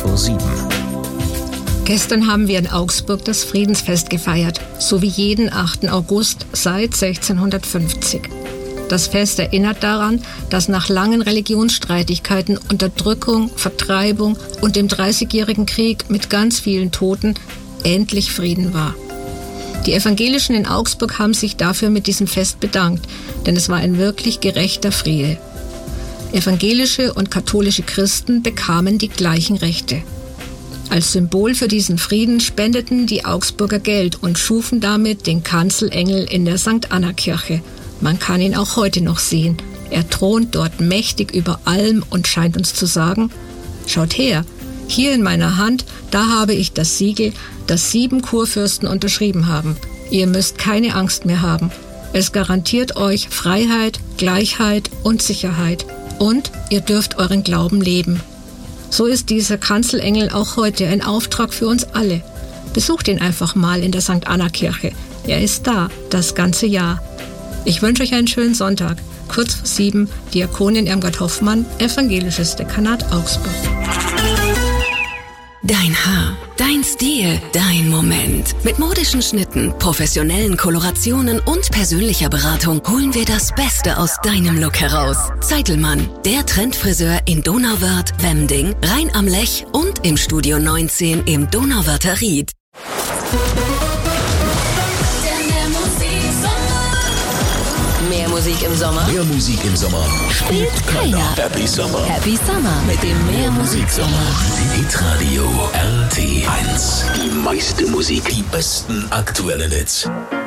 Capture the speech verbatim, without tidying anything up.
vor sieben. Gestern haben wir in Augsburg das Friedensfest gefeiert, so wie jeden achten August seit sechzehnhundertfünfzig. Das Fest erinnert daran, dass nach langen Religionsstreitigkeiten, Unterdrückung, Vertreibung und dem Dreißigjährigen Krieg mit ganz vielen Toten endlich Frieden war. Die Evangelischen in Augsburg haben sich dafür mit diesem Fest bedankt, denn es war ein wirklich gerechter Friede. Evangelische und katholische Christen bekamen die gleichen Rechte. Als Symbol für diesen Frieden spendeten die Augsburger Geld und schufen damit den Kanzelengel in der Sankt Anna Kirche. Man kann ihn auch heute noch sehen. Er thront dort mächtig über allem und scheint uns zu sagen: Schaut her, hier in meiner Hand, da habe ich das Siegel, das sieben Kurfürsten unterschrieben haben. Ihr müsst keine Angst mehr haben. Es garantiert euch Freiheit, Gleichheit und Sicherheit. Und ihr dürft euren Glauben leben. So ist dieser Kanzelengel auch heute ein Auftrag für uns alle. Besucht ihn einfach mal in der Sankt Anna Kirche. Er ist da, das ganze Jahr. Ich wünsche euch einen schönen Sonntag. Kurz vor sieben, Diakonin Irmgard Hoffmann, Evangelisches Dekanat Augsburg. Dein Haar, dein Stil, dein Moment. Mit modischen Schnitten, professionellen Kolorationen und persönlicher Beratung holen wir das Beste aus deinem Look heraus. Zeitelmann, der Trendfriseur in Donauwörth, Wemding, Rhein am Lech und im Studio neunzehn im Donauwörther Ried. Mehr Musik im Sommer. Mehr Musik im Sommer. Spielt keiner. Happy Summer. Happy Summer mit dem Mehr Musik Sommer. Hitradio R T eins. Die meiste Musik. Die besten aktuellen Hits.